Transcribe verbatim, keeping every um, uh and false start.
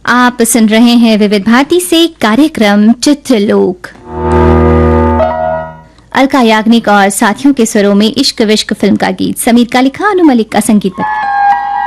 आप सुन रहे हैं विविध भारती से कार्यक्रम चित्रलोक। अलका याग्निक और साथियों के स्वरों में इश्क विश्क फिल्म का गीत, समीर का लिखा, अनु मलिक का संगीत।